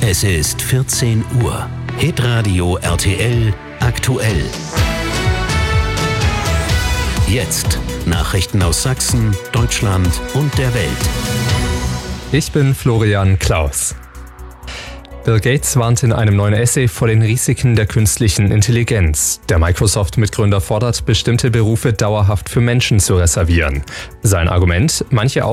Es ist 14 Uhr. Hitradio RTL aktuell. Jetzt Nachrichten aus Sachsen, Deutschland und der Welt. Ich bin Florian Klaus. Bill Gates warnt in einem neuen Essay vor den Risiken der künstlichen Intelligenz. Der Microsoft-Mitgründer fordert, bestimmte Berufe dauerhaft für Menschen zu reservieren. Sein Argument: Manche